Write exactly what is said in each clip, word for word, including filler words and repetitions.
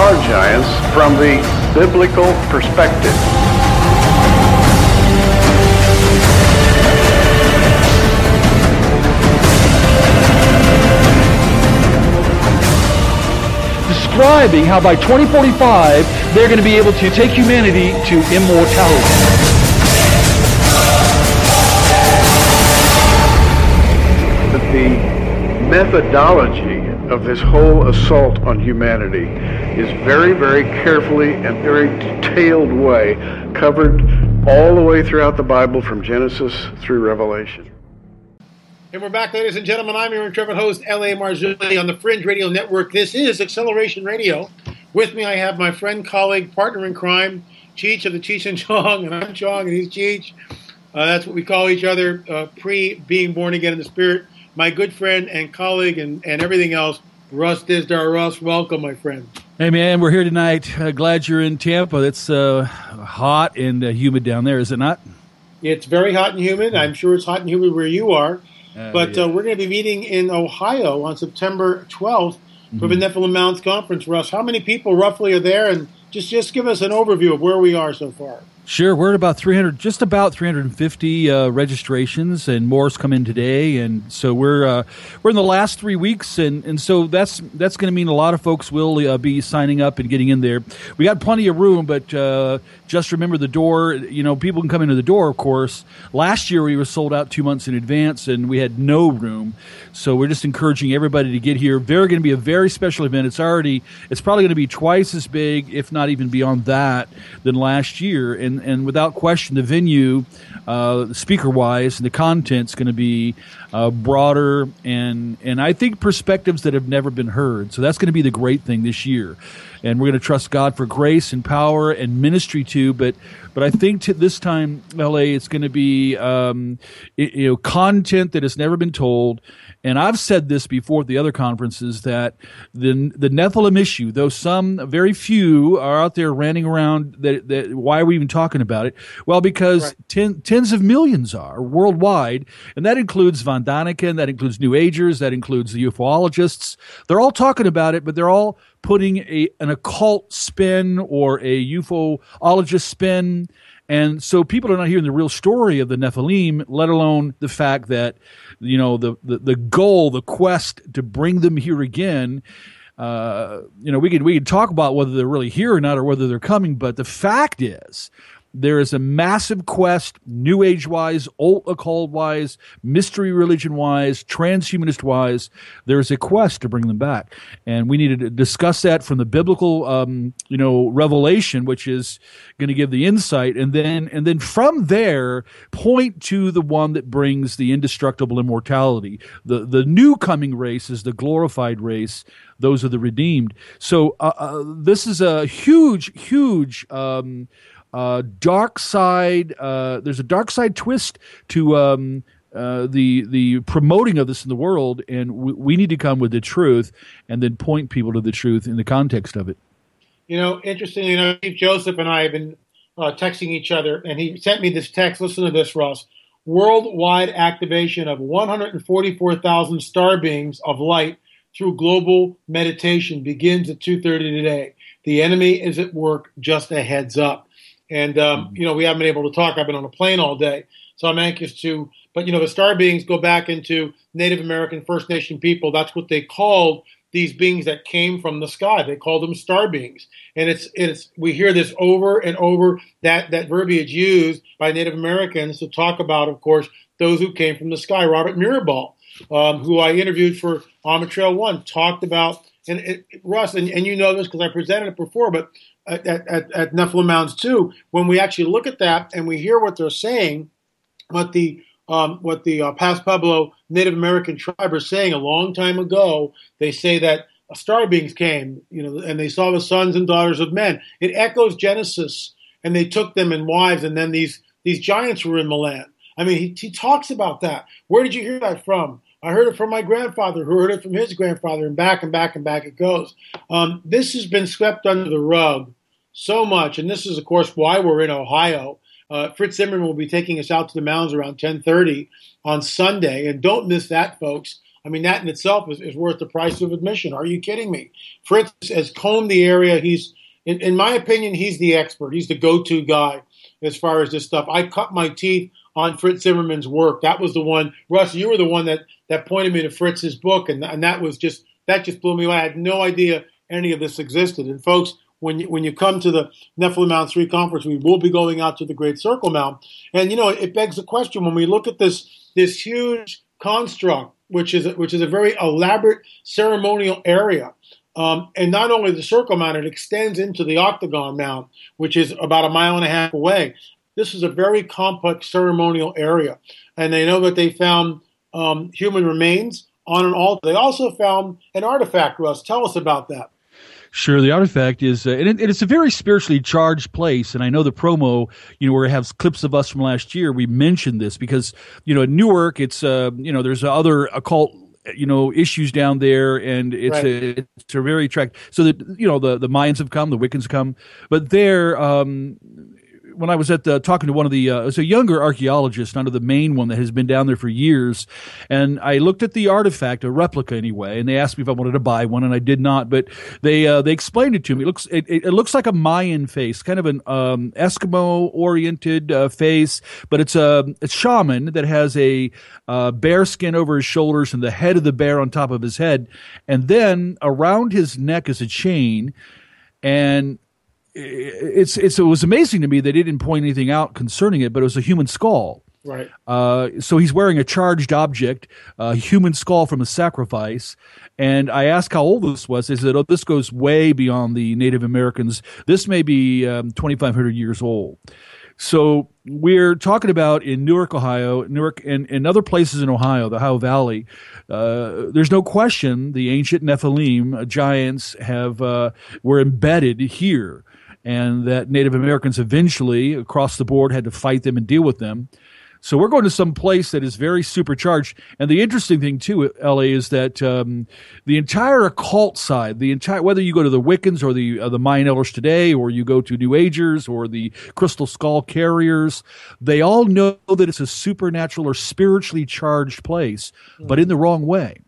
are giants from the biblical perspective. Describing how by twenty forty-five they're going to be able to take humanity to immortality. That the methodology of this whole assault on humanity is very, very carefully and very detailed way covered all the way throughout the Bible from Genesis through Revelation. And we're back, ladies and gentlemen. I'm your intrepid host, L A. Marzulli, on the Fringe Radio Network. This is Acceleration Radio. With me, I have my friend, colleague, partner in crime, Cheech of the Cheech and Chong, and I'm Chong, and he's Cheech. Uh, that's what we call each other, uh, pre-being born again in the spirit. My good friend and colleague and, and everything else, Russ Dizdar. Russ, welcome, my friend. Hey, man, we're here tonight. Uh, glad you're in Tampa. It's uh, hot and uh, humid down there, is it not? It's very hot and humid. I'm sure it's hot and humid where you are. Uh, but yeah. uh, we're going to be meeting in Ohio on September twelfth for mm-hmm. the Nephilim Mounds Conference. Russ, how many people roughly are there? And just, just give us an overview of where we are so far. Sure, we're at about three hundred, just about three hundred fifty uh, registrations, and more's come in today, and so we're uh, we're in the last three weeks, and, and so that's that's going to mean a lot of folks will uh, be signing up and getting in there. We got plenty of room, but uh, just remember the door. You know, people can come into the door, of course. Last year we were sold out two months in advance, and we had no room, so we're just encouraging everybody to get here. Very going to be a very special event. It's already it's probably going to be twice as big, if not even beyond that, than last year, and And without question, the venue, uh, speaker-wise, and the content's going to be uh, broader, and and I think perspectives that have never been heard. So that's going to be the great thing this year. And we're going to trust God for grace and power and ministry too. But but I think to this time, L A, it's going to be um, it, you know content that has never been told. And I've said this before at the other conferences that the the Nephilim issue, though some very few are out there ranting around that, that why are we even talking about it? Well, because right. ten, tens of millions are worldwide, and that includes Von Daniken, that includes New Agers, that includes the ufologists. They're all talking about it, but they're all putting a an occult spin or a ufologist spin. And so people are not hearing the real story of the Nephilim, let alone the fact that, you know, the, the, the goal, the quest to bring them here again. Uh, you know, we could we could talk about whether they're really here or not, or whether they're coming. But the fact is, there is a massive quest, New Age-wise, old occult-wise, mystery religion-wise, transhumanist-wise. There is a quest to bring them back, and we need to discuss that from the biblical, um, you know, revelation, which is going to give the insight, and then and then from there point to the one that brings the indestructible immortality. The the new coming race is the glorified race. Those are the redeemed. So uh, uh, this is a huge, huge. Um, Uh, dark side. Uh, there's a dark side twist to um, uh, the the promoting of this in the world, and we, we need to come with the truth, and then point people to the truth in the context of it. You know, interestingly enough, Chief Joseph and I have been uh, texting each other, and he sent me this text. Listen to this, Ross. Worldwide activation of one hundred forty-four thousand star beings of light through global meditation begins at two thirty today. The enemy is at work. Just a heads up. And, um, you know, we haven't been able to talk. I've been on a plane all day. So I'm anxious to, but, you know, the star beings go back into Native American First Nation people. That's what they called these beings that came from the sky. They called them star beings. And it's, it's, we hear this over and over, that, that verbiage used by Native Americans to talk about, of course, those who came from the sky. Robert Mirabal, um, who I interviewed for Alma Trail One, talked about, and it, Russ, and, and you know this because I presented it before, but At, at, at Nephilim Mounds too, when we actually look at that and we hear what they're saying, what the um, what the uh, Pass Pueblo Native American tribe are saying a long time ago, they say that star beings came, you know, and they saw the sons and daughters of men. It echoes Genesis, and they took them in wives, and then these these giants were in the land. I mean, he, he talks about that. Where did you hear that from? I heard it from my grandfather, who heard it from his grandfather, and back and back and back it goes. Um, this has been swept under the rug so much, and this is, of course, why we're in Ohio. Uh, Fritz Zimmerman will be taking us out to the mounds around ten thirty on Sunday, and don't miss that, folks. I mean, that in itself is, is worth the price of admission. Are you kidding me? Fritz has combed the area. He's, in, in my opinion, he's the expert. He's the go-to guy as far as this stuff. I cut my teeth on Fritz Zimmerman's work. That was the one, Russ, you were the one that, that pointed me to Fritz's book, and, and that was just, that just blew me away. I had no idea any of this existed. And folks, when you, when you come to the Nephilim Mound three conference, we will be going out to the Great Circle Mound. And, you know, it begs the question, when we look at this, this huge construct, which is, which is a very elaborate ceremonial area, um, and not only the Circle Mound, it extends into the Octagon Mound, which is about a mile and a half away. This is a very complex ceremonial area. And they know that they found um, human remains on an altar. They also found an artifact, Russ. Tell us about that. Sure. The artifact is, uh, and, it, and it's a very spiritually charged place. And I know the promo, you know, where it has clips of us from last year, we mentioned this because, you know, in Newark, it's, uh, you know, there's other occult, you know, issues down there, and it's right. a, it's a very attractive. So that, you know, the, the Mayans have come, the Wiccans come, but there, um, when I was at the, talking to one of the, uh, it's a younger archaeologist, not the main one that has been down there for years, and I looked at the artifact, a replica anyway, and they asked me if I wanted to buy one, and I did not, but they uh, they explained it to me. It looks it, it looks like a Mayan face, kind of an um, Eskimo-oriented uh, face, but it's a, a shaman that has a uh, bear skin over his shoulders and the head of the bear on top of his head, and then around his neck is a chain, and It's it's it was amazing to me that he didn't point anything out concerning it, but it was a human skull. Right. Uh, so he's wearing a charged object, a human skull from a sacrifice. And I asked how old this was. They said, "Oh, this goes way beyond the Native Americans. This may be um, twenty-five hundred years old." So we're talking about in Newark, Ohio, Newark, and, and other places in Ohio, the Ohio Valley. Uh, there's no question the ancient Nephilim uh, giants have uh, were embedded here, and that Native Americans eventually, across the board, had to fight them and deal with them. So we're going to some place that is very supercharged. And the interesting thing, too, L A, is that um, the entire occult side, the entire, whether you go to the Wiccans or the uh, the Mayan Elders today, or you go to New Agers or the Crystal Skull Carriers, they all know that it's a supernatural or spiritually charged place, mm-hmm. but in the wrong way.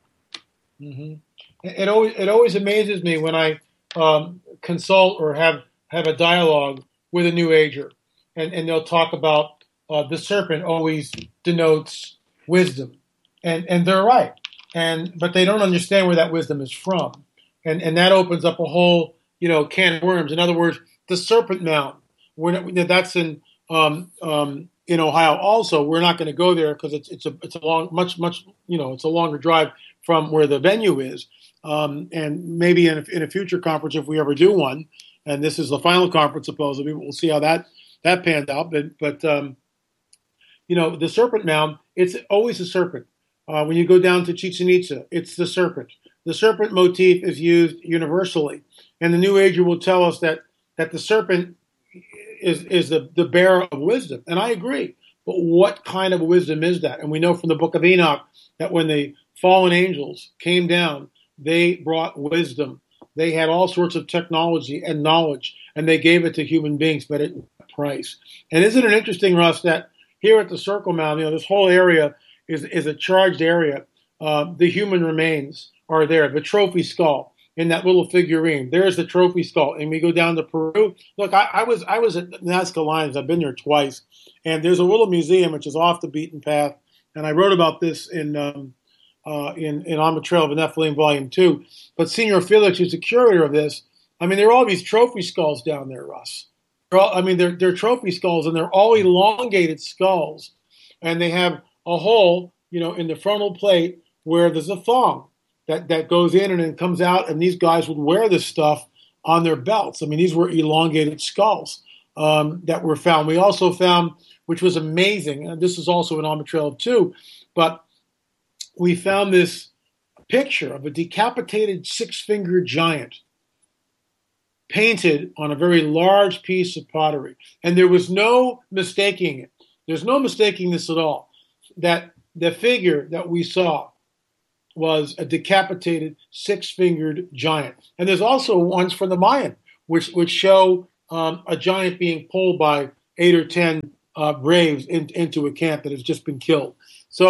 Mm-hmm. It always it always amazes me when I um, consult or have, have a dialogue with a New Ager, and, and they'll talk about Uh, the serpent always denotes wisdom, and and they're right, and but they don't understand where that wisdom is from, and and that opens up a whole you know can of worms. In other words, the Serpent Mound, we're not, that's in um, um, in Ohio. Also, we're not going to go there because it's it's a it's a long much much you know it's a longer drive from where the venue is, um, and maybe in a, in a future conference if we ever do one, and this is the final conference supposedly, we'll see how that that panned out, but but. Um, You know, the Serpent Mound, it's always a serpent. Uh, when you go down to Chichen Itza, it's the serpent. The serpent motif is used universally. And the New Ager will tell us that, that the serpent is, is the, the bearer of wisdom. And I agree. But what kind of wisdom is that? And we know from the book of Enoch that when the fallen angels came down, they brought wisdom. They had all sorts of technology and knowledge, and they gave it to human beings, but at what price? And isn't it interesting, Russ, that here at the Circle Mound, you know, this whole area is is a charged area. Uh, the human remains are there. The trophy skull in that little figurine. There's the trophy skull. And we go down to Peru. Look, I, I was I was at Nazca Lions. I've been there twice. And there's a little museum which is off the beaten path. And I wrote about this in um, uh, in, in On the Trail of the Nephilim, Volume two. But Senior Felix, who's the curator of this, I mean, there are all these trophy skulls down there, Russ. All, I mean, they're, they're trophy skulls, and they're all elongated skulls. And they have a hole, you know, in the frontal plate where there's a thong that, that goes in and then comes out, and these guys would wear this stuff on their belts. I mean, these were elongated skulls um, that were found. We also found, which was amazing, and this is also an On the Trail too, but we found this picture of a decapitated six-fingered giant painted on a very large piece of pottery. And there was no mistaking it. There's no mistaking this at all, that the figure that we saw was a decapitated six-fingered giant. And there's also ones from the Mayan, which, which show um, a giant being pulled by eight or ten uh, braves in, into a camp that has just been killed. So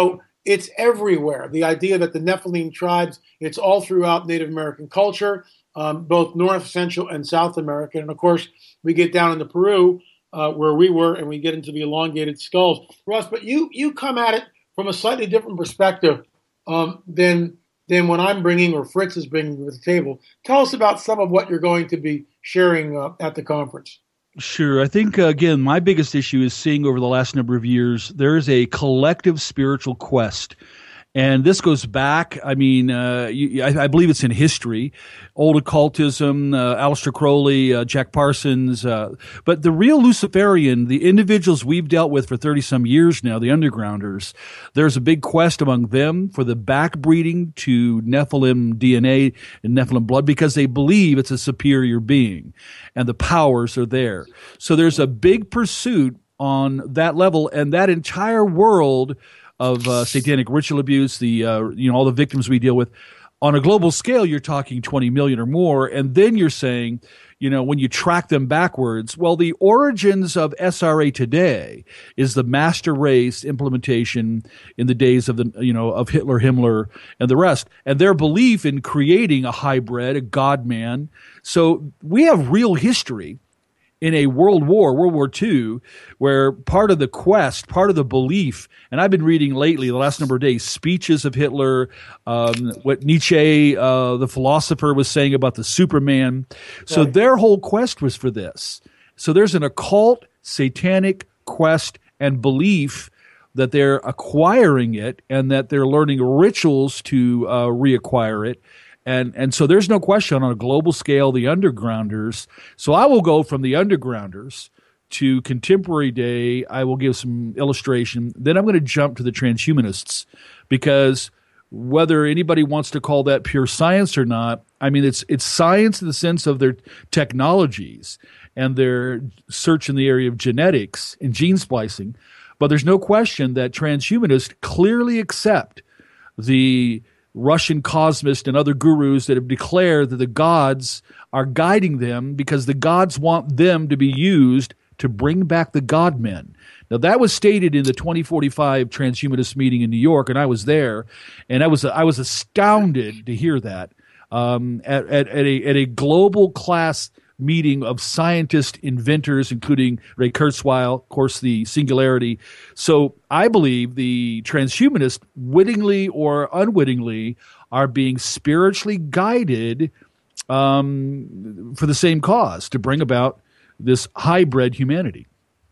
it's everywhere. The idea that the Nephilim tribes, it's all throughout Native American culture, um, both North, Central, and South America. And of course, we get down into Peru, uh, where we were, and we get into the elongated skulls. Russ, but you you come at it from a slightly different perspective um, than than what I'm bringing or Fritz is bringing to the table. Tell us about some of what you're going to be sharing uh, at the conference. Sure. I think, uh, again, my biggest issue is seeing over the last number of years, there is a collective spiritual quest. And this goes back, I mean, uh, you, I, I believe it's in history, old occultism, uh, Aleister Crowley, uh, Jack Parsons. Uh, but the real Luciferian, the individuals we've dealt with for thirty-some years now, the undergrounders, there's a big quest among them for the backbreeding to Nephilim D N A and Nephilim blood because they believe it's a superior being and the powers are there. So there's a big pursuit on that level, and that entire world of uh, satanic ritual abuse, the uh, you know all the victims we deal with, on a global scale, you're talking twenty million or more, and then you're saying, you know, when you track them backwards, well, the origins of S R A today is the master race implementation in the days of the you know of Hitler, Himmler, and the rest, and their belief in creating a hybrid, a God man. So we have real history in a world war, World War Two, where part of the quest, part of the belief, and I've been reading lately, the last number of days, speeches of Hitler, um, what Nietzsche, uh, the philosopher, was saying about the Superman. So right. Their whole quest was for this. So there's an occult, satanic quest and belief that they're acquiring it and that they're learning rituals to uh, reacquire it. And and so there's no question on a global scale, the undergrounders. So I will go from the undergrounders to contemporary day. I will give some illustration. Then I'm going to jump to the transhumanists because whether anybody wants to call that pure science or not, I mean, it's it's science in the sense of their technologies and their search in the area of genetics and gene splicing. But there's no question that transhumanists clearly accept the Russian cosmists and other gurus that have declared that the gods are guiding them because the gods want them to be used to bring back the God men. Now, that was stated in the twenty forty-five transhumanist meeting in New York, and I was there, and I was I was astounded to hear that um, at, at, at, a, at a global class meeting of scientists, inventors, including Ray Kurzweil, of course, the Singularity. So I believe the transhumanists, wittingly or unwittingly, are being spiritually guided um, for the same cause, to bring about this hybrid humanity.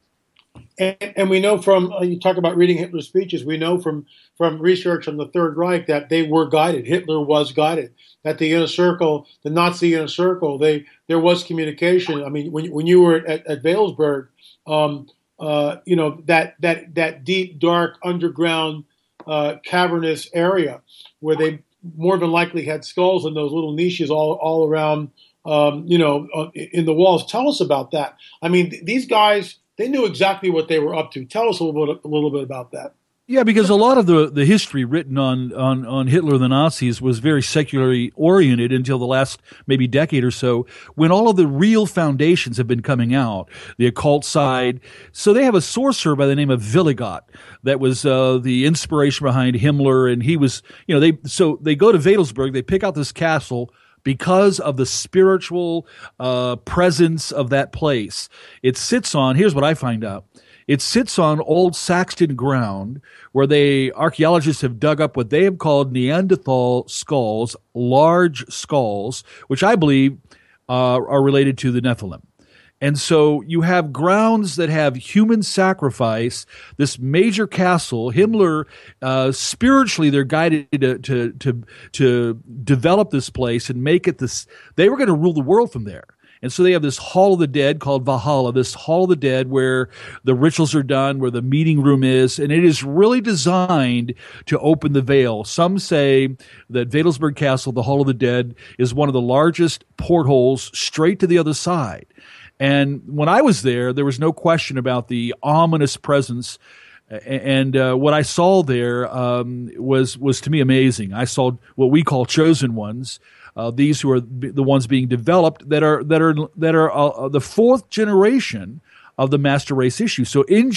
And, and we know from, uh, you talk about reading Hitler's speeches, we know from, from research on the Third Reich that they were guided. Hitler was guided. At the inner circle, the Nazi inner circle, they there was communication. I mean, when when you were at, at Valesburg, um, uh, you know that that that deep, dark, underground, uh, cavernous area where they more than likely had skulls in those little niches all all around, um, you know, uh, in the walls. Tell us about that. I mean, th- these guys, they knew exactly what they were up to. Tell us a little bit a little bit about that. Yeah, because a lot of the, the history written on, on, on Hitler and the Nazis was very secularly oriented until the last maybe decade or so, when all of the real foundations have been coming out, the occult side. So they have a sorcerer by the name of Willigott that was uh, the inspiration behind Himmler, and he was, you know, they so they go to Valesburg, they pick out this castle because of the spiritual uh, presence of that place. It sits on, here's what I find out. It sits on old Saxon ground where they archaeologists have dug up what they have called Neanderthal skulls, large skulls, which I believe uh, are related to the Nephilim. And so you have grounds that have human sacrifice, this major castle. Himmler, uh, spiritually, they're guided to, to, to, to develop this place and make it this. They were going to rule the world from there. And so they have this Hall of the Dead called Valhalla, this Hall of the Dead where the rituals are done, where the meeting room is, and it is really designed to open the veil. Some say that Valesburg Castle, the Hall of the Dead, is one of the largest portholes straight to the other side. And when I was there, there was no question about the ominous presence. And uh, what I saw there um, was was to me amazing. I saw what we call chosen ones. Uh, these who are the ones being developed that are that are that are uh, the fourth generation of the master race issue. So in